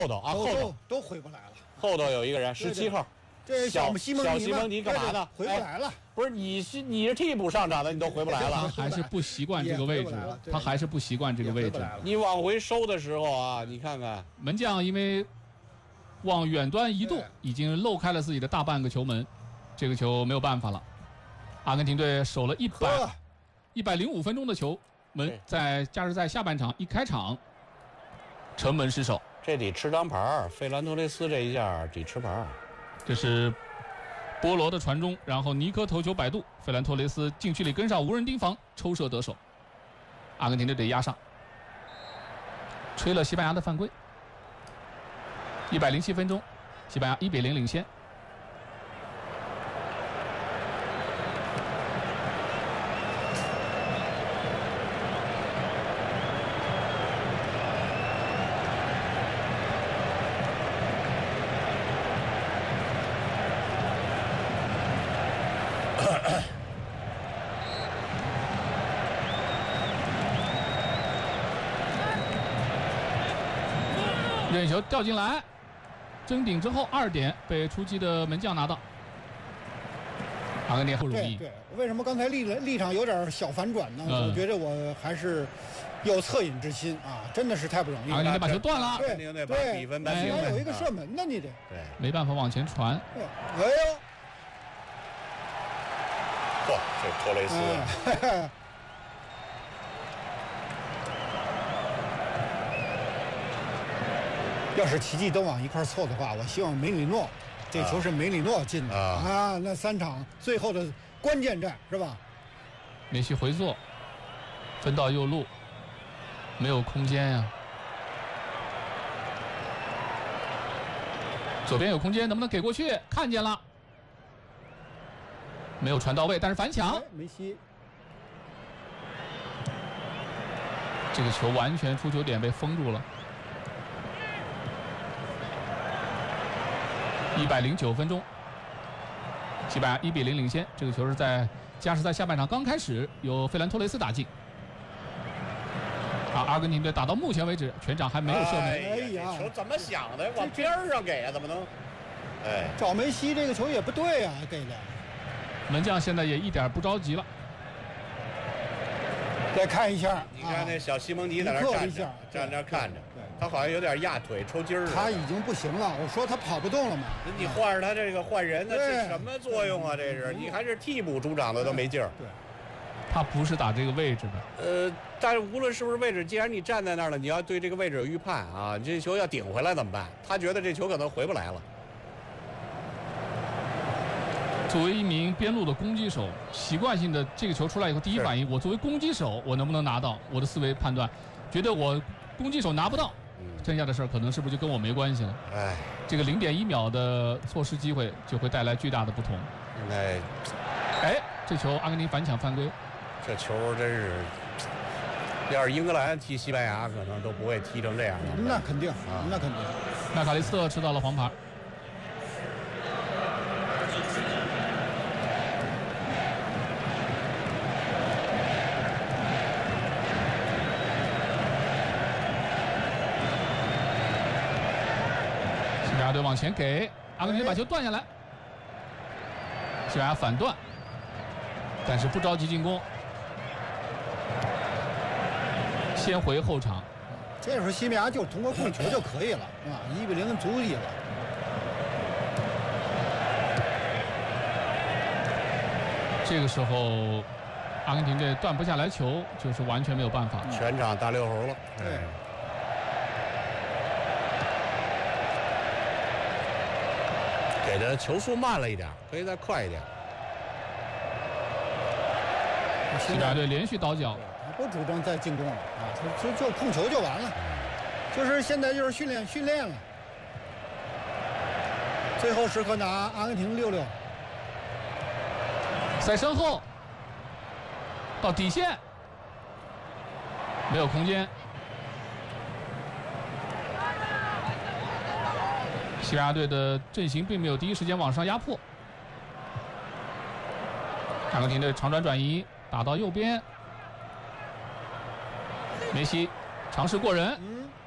头啊，后头都回不来了。 后头有一个人，17号。 这小西蒙尼干嘛呢？ 回不来了。 不是你是替补上场的，你都回不来了。 他还是不习惯这个位置，他还是不习惯这个位置。 你往回收的时候啊，你看看门将因为往远端移动，已经漏开了自己的大半个球门，这个球没有办法了。阿根廷队守了105分钟的球门，在加时赛下半场一开场，城门失守。 这得吃张牌，费兰托雷斯这一下得吃牌。 这是波罗的传中，然后尼科头球摆渡，费兰托雷斯禁区里跟上无人盯防，抽射得手。阿根廷队得压上，吹了西班牙的犯规。107分钟，西班牙1比0领先。任意球掉进来，争顶之后2点被出击的门将拿到。阿根廷不容易。 对，为什么刚才立场有点小反转呢？我觉得我还是有恻隐之心啊，真的是太不容易了。 阿根廷把球断了， 对， 把比分扳平。 还有一个射门呢，你这对， 没办法往前传。 哎呦， 嚯，这托雷斯。 要是奇迹都往一块凑的话，我希望梅里诺，这球是梅里诺进的啊！那3场最后的关键战是吧？ 梅西回做，分到右路，没有空间呀。左边有空间，能不能给过去？看见了，没有传到位，但是反抢。 梅西， 这个球完全出球点被封住了。109分钟，西班牙1比0领先。这个球是在加时赛下半场刚开始，由费兰托雷斯打进。阿根廷队打到目前为止，全场还没有射门。 哎呀，这球怎么想的？往边上给啊，怎么能？哎， 找梅西这个球也不对啊，给的。 门将现在也一点不着急了。 再看一下， 你看那小西蒙尼在那站着，站那看着，他好像有点压腿抽筋儿。 他已经不行了，我说他跑不动了嘛。 你换着他这个换人，那是什么作用啊？这是你还是替补出场的都没劲儿。 对， 他不是打这个位置的。 但是无论是不是位置，既然你站在那儿了，你要对这个位置有预判啊。你这球要顶回来怎么办？他觉得这球可能回不来了。 作为一名边路的攻击手，习惯性的这个球出来以后，第一反应，我作为攻击手，我能不能拿到？我的思维判断，觉得我攻击手拿不到，剩下的事儿可能是不是就跟我没关系了？ 哎， 这个0.1秒的错失机会就会带来巨大的不同。这球阿根廷反抢犯规， 这球真是，要是英格兰踢西班牙，可能都不会踢成这样的。 那肯定啊，那肯定。 麦卡利斯特吃到了黄牌。西班牙队往前给，阿根廷把球断下来，西班牙反断，但是不着急进攻，先回后场。 这时候西班牙就通过控球就可以了啊，1比0足矣了。 这个时候，阿根廷队断不下来球，就是完全没有办法。 全场大溜猴了。 对。 给的球速慢了一点，可以再快一点。 西班牙队连续倒脚， 他不主张再进攻了啊，他就控球就完了，就是现在就是训练了。最后时刻拿阿根廷6-6， 在身后到底线，没有空间。西班牙队的阵型并没有第一时间往上压迫。阿根廷队长传转移打到右边，梅西尝试过人，